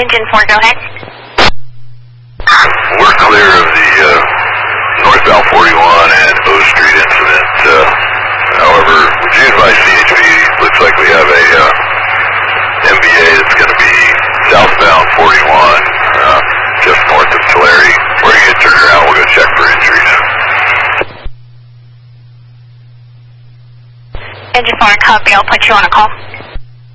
Engine 4, go ahead. We're clear of the northbound 41 and O Street incident. However, would you advise CHP? Looks like we have a MBA that's going to be southbound 41, just north of Tulare. We're going to turn around. We'll go check for injuries. Engine 4, copy. I'll put you on a call.